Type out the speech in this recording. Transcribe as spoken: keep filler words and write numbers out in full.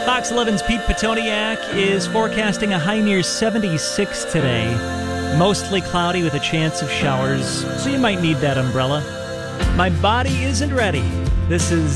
Fox eleven's Pete Petoniak is forecasting a high near seventy-six today. Mostly cloudy with a chance of showers, so you might need that umbrella. My body isn't ready. This is